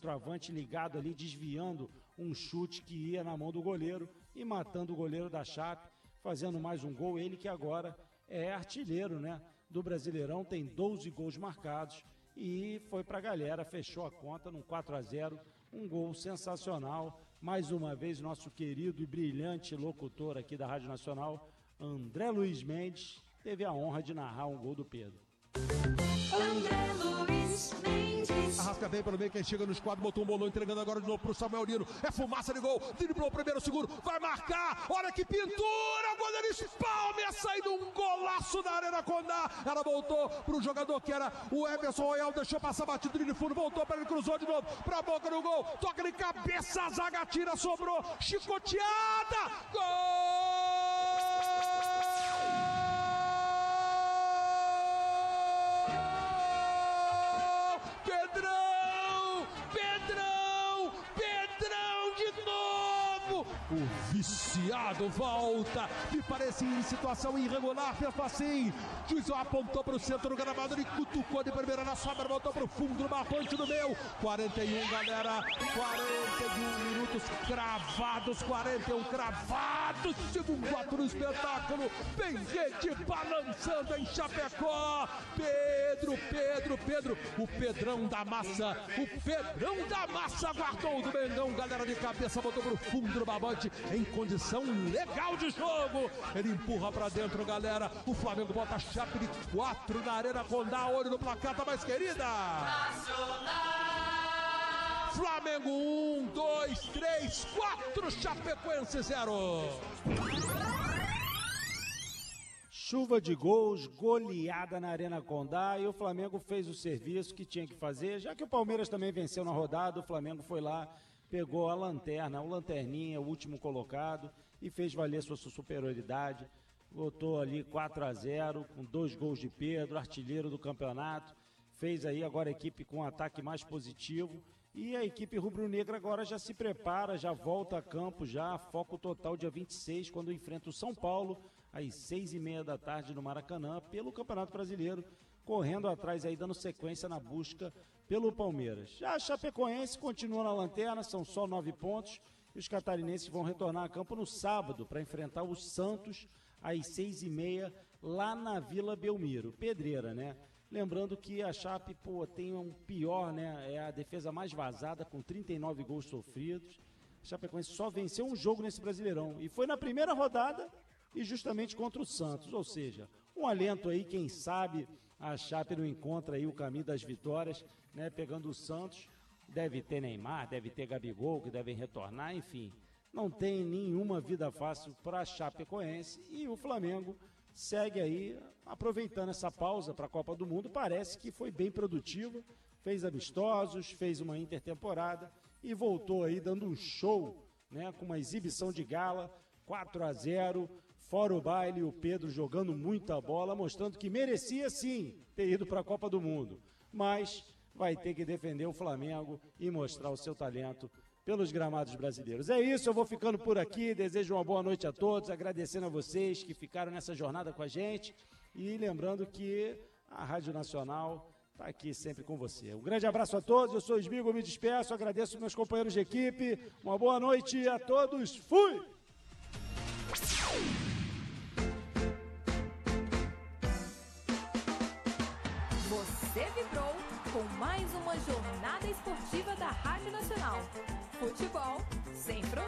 centroavante ligado ali, desviando um chute que ia na mão do goleiro e matando o goleiro da Chape, fazendo mais um gol. Ele que agora é artilheiro, né, do Brasileirão, tem 12 gols marcados e foi pra galera, fechou a conta num 4-0, um gol sensacional. Mais uma vez, nosso querido e brilhante locutor aqui da Rádio Nacional, André Luiz Mendes, teve a honra de narrar um gol do Pedro. André Luiz Mendes. Arrasca bem pelo meio, quem chega no esquadro, botou um bolão, entregando agora de novo pro Samuel Nino. É fumaça de gol, driblou o primeiro, segundo, vai marcar, olha que pintura, o goleiro espalma, ia sair um golaço da Arena Condá. Ela voltou pro jogador que era o Everson Royal, deixou passar batido de fundo, voltou para ele, cruzou de novo, pra boca do gol, toca de cabeça, a zaga tira, sobrou, chicoteada, gol! O viciado volta, me parecia em situação irregular, penso assim, juiz apontou para o centro do gramado, ele cutucou de primeira na sobra, voltou para o fundo do barbante do meu, 41 galera, 41 minutos cravados, 41 cravados, segundo ato do espetáculo, tem gente balançando em Chapecó, Pedro, o Pedrão da Massa guardou do Mengão, galera de cabeça, botou para o fundo do barbante, em condição legal de jogo, ele empurra pra dentro, galera, o Flamengo bota a Chape de 4 na Arena Condá, olho no placar, tá mais querida? Nacional! Flamengo 1, 2, 3, 4, Chapecoense 0. Chuva de gols, goleada na Arena Condá, e o Flamengo fez o serviço que tinha que fazer, já que o Palmeiras também venceu na rodada, o Flamengo foi lá, pegou a lanterna, o lanterninha, o último colocado, e fez valer sua superioridade. Botou ali 4-0, com 2 gols de Pedro, artilheiro do campeonato. Fez aí agora a equipe com um ataque mais positivo. E a equipe rubro-negra agora já se prepara, já volta a campo, já foco total dia 26, quando enfrenta o São Paulo, às 6h30 da tarde no Maracanã, pelo Campeonato Brasileiro, correndo atrás aí, dando sequência na busca pelo Palmeiras. Já a Chapecoense continua na lanterna, são só 9 pontos, e os catarinenses vão retornar a campo no sábado para enfrentar o Santos às 6h30 lá na Vila Belmiro, Pedreira, né? Lembrando que a Chape, tem um pior, né? É a defesa mais vazada, com 39 gols sofridos. A Chapecoense só venceu um jogo nesse Brasileirão, e foi na primeira rodada e justamente contra o Santos, ou seja, um alento aí, quem sabe a Chape não encontra aí o caminho das vitórias, né? Pegando o Santos, deve ter Neymar, deve ter Gabigol, que devem retornar, enfim, não tem nenhuma vida fácil para a Chapecoense, e o Flamengo segue aí aproveitando essa pausa para a Copa do Mundo, parece que foi bem produtivo, fez amistosos, fez uma intertemporada e voltou aí dando um show, né? Com uma exibição de gala, 4-0, fora o baile, o Pedro jogando muita bola, mostrando que merecia sim ter ido para a Copa do Mundo, mas vai ter que defender o Flamengo e mostrar o seu talento pelos gramados brasileiros. É isso, eu vou ficando por aqui, desejo uma boa noite a todos, agradecendo a vocês que ficaram nessa jornada com a gente e lembrando que a Rádio Nacional está aqui sempre com você. Um grande abraço a todos, eu sou o Smigo, me despeço, agradeço meus companheiros de equipe, uma boa noite a todos, fui! Você vibrou com mais uma jornada esportiva da Rádio Nacional. Futebol sem fronteiras.